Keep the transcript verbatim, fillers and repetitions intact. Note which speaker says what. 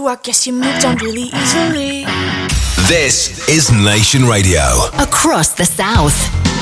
Speaker 1: I guess you moved on really easily.
Speaker 2: This is Nation Radio.
Speaker 3: Across the South.